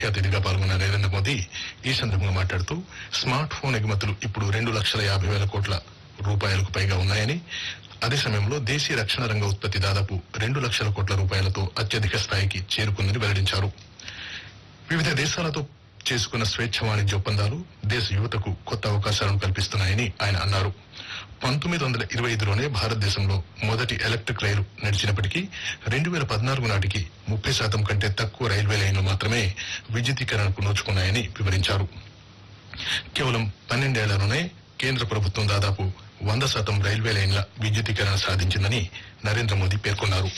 అతిథిగా పాల్గొన్న నరేంద్ర మోదీ ఈ సందర్భంగా మాట్లాడుతూ స్మార్ట్ ఫోన్ ఎగుమతులు ఇప్పుడు 2,50,000 కోట్ల రూపాయలకు పైగా ఉన్నాయని, అదే సమయంలో దేశీయ రక్షణ రంగ ఉత్పత్తి దాదాపు 2 లక్షల కోట్ల రూపాయలతో అత్యధిక స్థాయికి చేరుకుందని వెల్లడించారు. వివిధ దేశాలతో చేసుకున్న స్వేచ్ఛ వాణిజ్య ఒప్పందాలు దేశ యువతకు కొత్త అవకాశాలను కల్పిస్తున్నాయని ఆయన అన్నారు. 1925లోనే భారతదేశంలో మొదటి ఎలక్ట్రిక్ రైలు నడిచినప్పటికీ 2014 నాటికి 30% కంటే తక్కువ రైల్వే లైన్లు మాత్రమే విద్యుదీకరణకు నోచుకున్నాయని వివరించారు. కేవలం 12 ఏళ్లలోనే కేంద్ర ప్రభుత్వం దాదాపు 100% రైల్వే లైన్ల విద్యుదీకరణ సాధించిందని నరేంద్ర మోదీ పేర్కొన్నారు.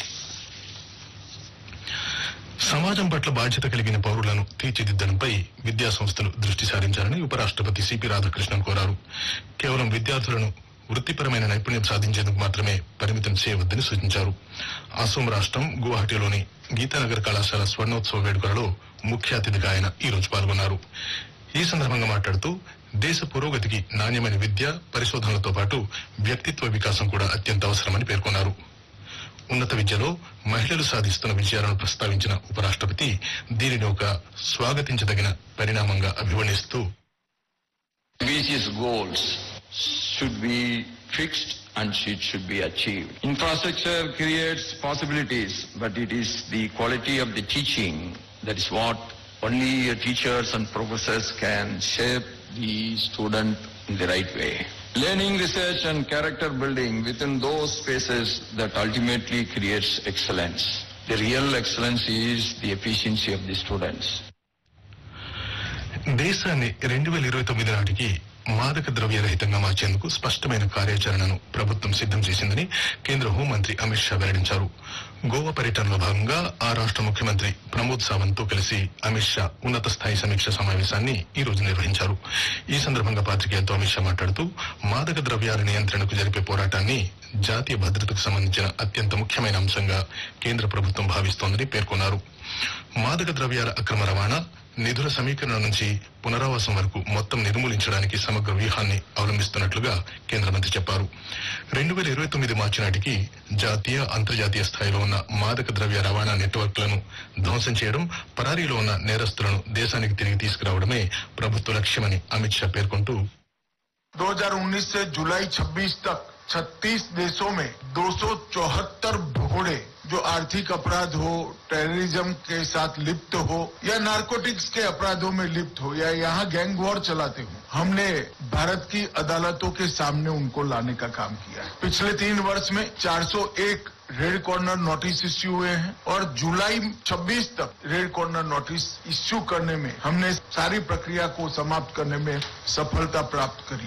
సమాజం పట్ల బాధ్యత కలిగిన పౌరులను తీర్చిదిద్దడంపై విద్యా సంస్థలు దృష్టి సారించాలని ఉపరాష్ట్రపతి సిపి రాధాకృష్ణన్ కోరారు. కేవలం విద్యార్థులను వృత్తిపరమైన నైపుణ్యం సాధించేందుకు మాత్రమే పరిమితం చేయవద్దని సూచించారు. అసోం రాష్ట్రం గువాహటిలోని గీతానగర్ కళాశాల స్వర్ణోత్సవ వేడుకలలో ముఖ్య అతిథిగా ఆయన ఈ రోజు పాల్గొన్నారు. ఈ సందర్భంగా మాట్లాడుతూ దేశ పురోగతికి నాణ్యమైన విద్య, పరిశోధనలతో పాటు వ్యక్తిత్వ వికాసం కూడా అత్యంత అవసరమని పేర్కొన్నారు. ఉన్నత విద్యలో మహిళలు సాధిస్తున్న విజయాలను ప్రస్తావించిన ఉపరాష్ట్రపతి దీనిని ఒక స్వాగతించదగిన పరిణామంగా అభివర్ణిస్తూ ambitious goals should be fixed and it should be achieved. Infrastructure creates possibilities, but it is the quality of the teaching that is what only teachers and professors can shape the student in the right way. Learning, research and character building within those spaces that ultimately creates excellence. The real excellence is the efficiency of the students. దేశాన్ని 2029 నాటికి మాదక ద్రవ్య రహితంగా మార్చేందుకు స్పష్టమైన కార్యాచరణను ప్రభుత్వం సిద్దం చేసిందని కేంద్ర హోంమంత్రి అమిత్ షా వెల్లడించారు. గోవా పర్యటనలో భాగంగా ఆ రాష్ట్ర ముఖ్యమంత్రి ప్రమోద్ సావంత్ తో కలిసి అమిత్ షా ఉన్నత స్థాయి సమీక్ష సమావేశాన్ని ఈ రోజు నిర్వహించారు. ఈ సందర్భంగా పాత్రికేయులతో అమిత్ షా మాట్లాడుతూ మాదక ద్రవ్యాల నియంత్రణకు జరిపే పోరాటాన్ని జాతీయ భద్రతకు సంబంధించిన అత్యంత ముఖ్యమైన అంశంగా కేంద్ర ప్రభుత్వం భావిస్తోందని పేర్కొన్నారు. మాదక ద్రవ్యాల అక్రమ రవాణా, నిధుల సమీకరణ నుంచి పునరావాసం వరకు మొత్తం నిర్మూలించడానికి సమగ్ర వ్యూహాన్ని అవలంబిస్తున్నట్లుగా కేంద్ర మంత్రి చెప్పారు. 2029 మార్చి నాటికి జాతీయ, అంతర్జాతీయ స్థాయిలో ఉన్న మాదక ద్రవ్య రవాణా నెట్వర్క్లను ధ్వంసం చేయడం, పరారీలో ఉన్న నేరస్తులను దేశానికి తిరిగి తీసుకురావడమే ప్రభుత్వ లక్ష్యమని అమిత్ షా పేర్కొంటూ 2019 से जुलाई 26 तक 36 देशों में 274 भगोड़े जो आर्थिक अपराध हो, टेररिज्म के साथ लिप्त हो या नारकोटिक्स के अपराधों में लिप्त हो या यहाँ गैंग वॉर चलाते हो, हमने भारत की अदालतों के सामने उनको लाने का काम किया है. पिछले 3 वर्ष में 401 रेड कॉर्नर नोटिस इश्यू हुए हैं और जुलाई 26 तक रेड कॉर्नर नोटिस इश्यू करने में हमने सारी प्रक्रिया को समाप्त करने में सफलता प्राप्त करी.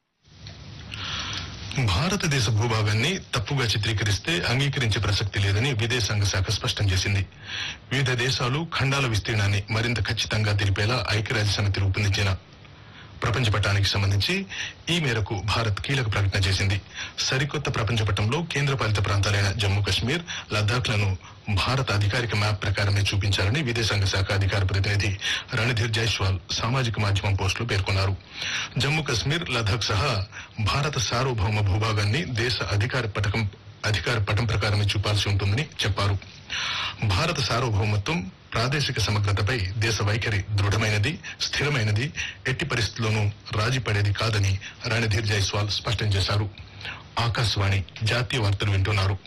భారతదేశ భూభాగాన్ని తప్పుగా చిత్రీకరిస్తే అంగీకరించే ప్రసక్తి లేదని విదేశాంగ శాఖ స్పష్టం చేసింది. వివిధ దేశాలు ఖండాల విస్తీర్ణాన్ని మరింత ఖచ్చితంగా తెలిపేలా ఐక్యరాజ్యసమితి రూపొందించిన ప్రపంచ పటానికి సంబంధించి ఈ మేరకు భారత్ కీలక ప్రకటన చేసింది. సరికొత్త ప్రపంచ పటంలో కేంద్రపాలిత ప్రాంతాలైన జమ్మూ కశ్మీర్, లద్దాఖ్లను భారత అధికారిక మ్యాప్ ప్రకారమే చూపించాలని విదేశాంగ శాఖ అధికార ప్రతినిధి రణధీర్ జైస్వాల్ సామాజిక మాధ్యమం పోస్టులో పేర్కొన్నారు. జమ్మూ కశ్మీర్, లద్దాఖ్ సహా భారత సార్వభౌమ భూభాగాన్ని దేశ అధికార పటం ప్రకారమే చూపాల్సి ఉంటుందని చెప్పారు. భారత సార్వభౌమత్వం, ప్రాదేశిక సమగ్రతపై దేశ వైఖరి దృఢమైనది, స్థిరమైనది, ఎట్టి పరిస్థితుల్లోనూ రాజీ పడేది కాదని రణధీర్ జైస్వాల్ స్పష్టం చేశారు. ఆకాశవాణి జాతీయ వార్తలు వింటున్నారు.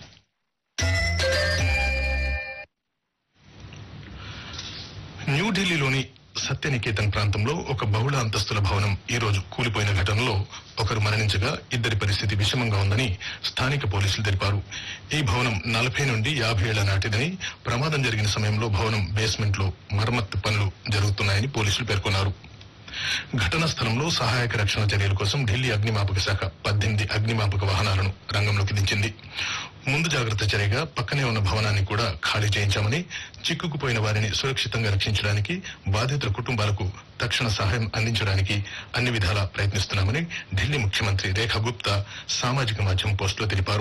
న్యూఢిల్లీలోని సత్యనికేతన్ ప్రాంతంలో ఒక బహుళ అంతస్తుల భవనం ఈ రోజు కూలిపోయిన ఘటనలో ఒకరు మరణించగా ఇద్దరి పరిస్థితి విషమంగా ఉందని స్థానిక పోలీసులు తెలిపారు. ఈ భవనం 40 నుండి 50 ఏళ్ల నాటిదని, ప్రమాదం జరిగిన సమయంలో భవనం బేస్మెంట్ లో మరమ్మత్తు పనులు జరుగుతున్నాయని పోలీసులు పేర్కొన్నారు. ఘటనా స్థలంలో సహాయక రక్షణ చర్యల కోసం ఢిల్లీ అగ్నిమాపక శాఖ 18 అగ్నిమాపక వాహనాలను రంగంలోకి దించింది. ముందు జాగ్రత్త చర్యగా పక్కనే ఉన్న భవనాన్ని కూడా ఖాళీ చేయించామని, చిక్కుకుపోయిన వారిని సురక్షితంగా రక్షించడానికి, బాధితుల కుటుంబాలకు తక్షణ సహాయం అందించడానికి అన్ని విధాలా ప్రయత్నిస్తున్నామని ఢిల్లీ ముఖ్యమంత్రి రేఖా గుప్తా సామాజిక మాధ్యమం పోస్టులో తెలిపారు.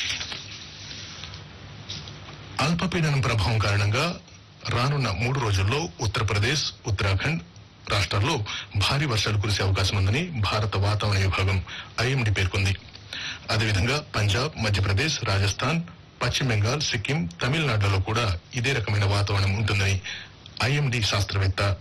అల్పపీడనం ప్రభావం కారణంగా రానున్న 3 రోజుల్లో ఉత్తరప్రదేశ్, ఉత్తరాఖండ్ రాష్ట్రాల్లో భారీ వర్షాలు కురిసే అవకాశం ఉందని భారత వాతావరణ విభాగం ఐఎండీ పేర్కొంది. అదేవిధంగా పంజాబ్, మధ్యప్రదేశ్, రాజస్థాన్, పశ్చిమ బెంగాల్, సిక్కిం, తమిళనాడులో కూడా ఇదే రకమైన వాతావరణం ఉంటుందని ఐఎండి శాస్త్రవేత్త